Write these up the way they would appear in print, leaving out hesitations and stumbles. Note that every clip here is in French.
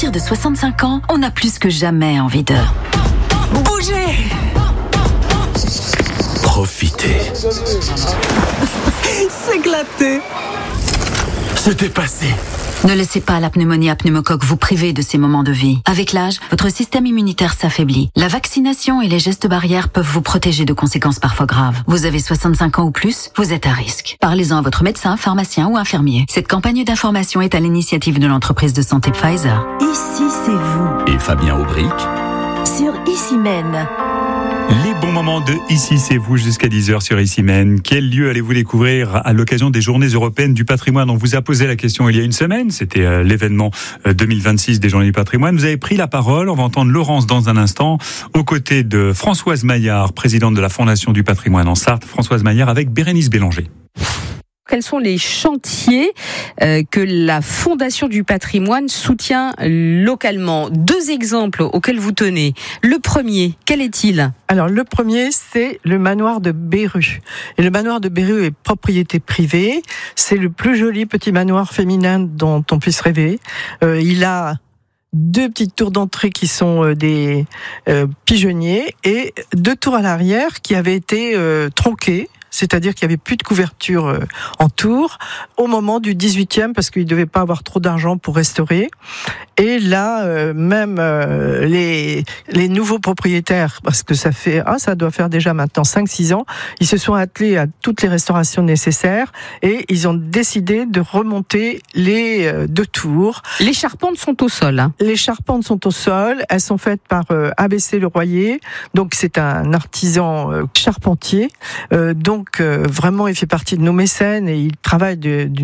partir de 65 ans, on a plus que jamais envie de bouger. Profitez. S'éclater. Se dépasser. Ne laissez pas la pneumonie à pneumocoque vous priver de ces moments de vie. Avec l'âge, votre système immunitaire s'affaiblit. La vaccination et les gestes barrières peuvent vous protéger de conséquences parfois graves. Vous avez 65 ans ou plus, vous êtes à risque. Parlez-en à votre médecin, pharmacien ou infirmier. Cette campagne d'information est à l'initiative de l'entreprise de santé Pfizer. Ici, c'est vous. Et Fabien Aubric Sur Ici Même. Les bons moments de Ici, c'est vous jusqu'à 10h sur Ici Même. Quel lieu allez-vous découvrir à l'occasion des Journées européennes du patrimoine? On vous a posé la question il y a une semaine. C'était l'événement 2026 des Journées du patrimoine. Vous avez pris la parole. On va entendre Laurence dans un instant, aux côtés de Françoise Maillard, présidente de la Fondation du patrimoine en Sarthe. Françoise Maillard avec Bérénice Bélanger. Quels sont les chantiers que la Fondation du patrimoine soutient localement? 2 exemples auxquels vous tenez. Le premier, quel est-il? Alors le premier, c'est le manoir de Beru. Et le manoir de Beru est propriété privée. C'est le plus joli petit manoir féminin dont on puisse rêver. Il a 2 petites tours d'entrée qui sont des pigeonniers et 2 tours à l'arrière qui avaient été tronquées. C'est-à-dire qu'il n'y avait plus de couverture en tour au moment du 18e parce qu'il ne devait pas avoir trop d'argent pour restaurer. Et là, même les nouveaux propriétaires, parce que ça doit faire déjà maintenant 5-6 ans, ils se sont attelés à toutes les restaurations nécessaires et ils ont décidé de remonter les 2 tours. Les charpentes sont au sol. Hein. Les charpentes sont au sol. Elles sont faites par ABC Le Royer. Donc c'est un artisan charpentier. Donc vraiment, il fait partie de nos mécènes et il travaille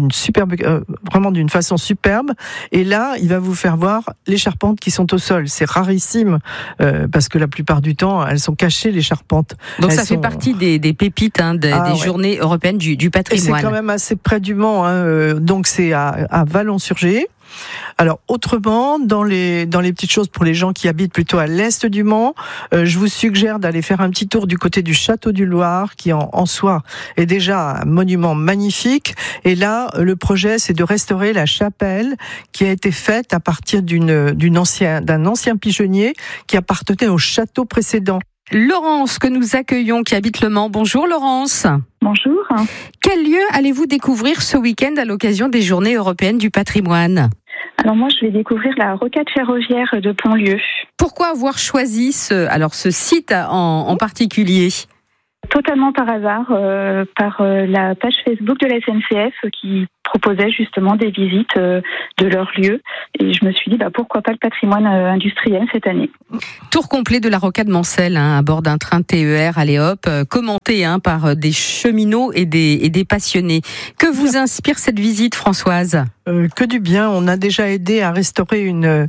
vraiment d'une façon superbe. Et là, il va vous faire voir les charpentes qui sont au sol. C'est rarissime parce que la plupart du temps, elles sont cachées, les charpentes. Donc ça fait partie des pépites des Journées européennes du patrimoine. Et c'est quand même assez près du Mans. Donc c'est à Vallon-sur-Gé. Alors autrement, dans les petites choses pour les gens qui habitent plutôt à l'est du Mans, je vous suggère d'aller faire un petit tour du côté du Château du Loir, qui en soi est déjà un monument magnifique. Et là, le projet, c'est de restaurer la chapelle qui a été faite à partir d'un ancien pigeonnier qui appartenait au château précédent. Laurence, que nous accueillons, qui habite Le Mans. Bonjour Laurence. Bonjour. Quel lieu allez-vous découvrir ce week-end à l'occasion des Journées européennes du patrimoine? Alors moi, je vais découvrir la rocade ferroviaire de Pontlieu. Pourquoi avoir choisi ce site en particulier? Totalement par hasard, par la page Facebook de la SNCF qui proposait justement des visites de leur lieu. Et je me suis dit, pourquoi pas le patrimoine industriel cette année. Tour complet de la rocade Mansell, à bord d'un train TER, allez hop, commenté par des cheminots et des passionnés. Que vous inspire cette visite, Françoise? Que du bien. On a déjà aidé à restaurer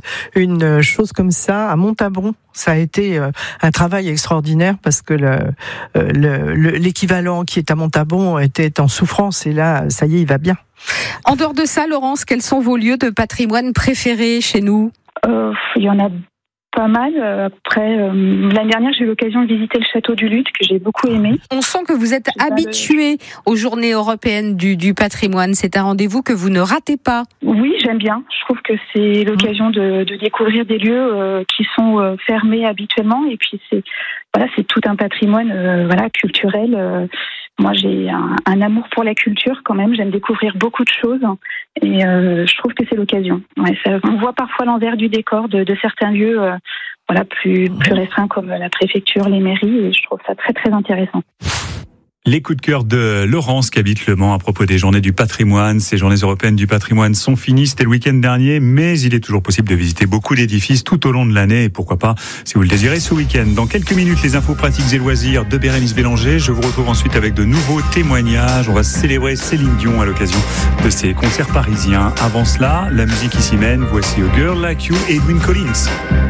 une chose comme ça à Montabon. Ça a été un travail extraordinaire parce que l'équivalent qui est à Montabon était en souffrance et là, ça y est, il va bien. En dehors de ça, Laurence, quels sont vos lieux de patrimoine préférés chez nous? Il y en a pas mal. Après, l'année dernière, j'ai eu l'occasion de visiter le château du Luth, que j'ai beaucoup aimé. On sent que vous êtes habitué aux Journées européennes du patrimoine. C'est un rendez-vous que vous ne ratez pas. Oui, j'aime bien. Je trouve que c'est l'occasion de découvrir des lieux qui sont fermés habituellement. Et puis, c'est tout un patrimoine culturel. Moi, j'ai un amour pour la culture quand même. J'aime découvrir beaucoup de choses et je trouve que c'est l'occasion. On voit parfois l'envers du décor de certains lieux plus restreints comme la préfecture, les mairies et je trouve ça très très intéressant. Les coups de cœur de Laurence qui habite Le Mans à propos des Journées du patrimoine. Ces Journées européennes du patrimoine sont finies, c'était le week-end dernier, mais il est toujours possible de visiter beaucoup d'édifices tout au long de l'année et pourquoi pas, si vous le désirez, ce week-end. Dans quelques minutes, les infos pratiques et loisirs de Bérénice Bélanger. Je vous retrouve ensuite avec de nouveaux témoignages. On va célébrer Céline Dion à l'occasion de ses concerts parisiens. Avant cela, la musique Ici Mène. Voici A Girl Like You et Edwyn Collins.